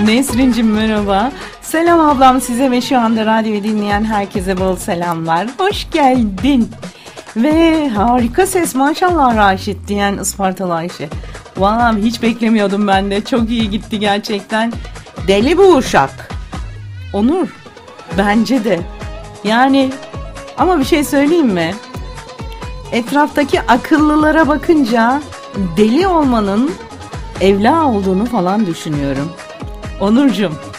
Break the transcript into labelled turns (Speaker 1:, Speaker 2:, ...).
Speaker 1: Nesrin'cim merhaba. Selam ablam size ve şu anda radyoyu dinleyen herkese bol selamlar. Hoş geldin. Ve harika ses maşallah Raşit diyen Ispartalı Ayşe. Vallahi hiç beklemiyordum ben de. Çok iyi gitti gerçekten. Deli bu uşak. Onur. Bence de. Yani ama bir şey söyleyeyim mi? Etraftaki akıllılara bakınca deli olmanın evla olduğunu falan düşünüyorum. Onurcuğum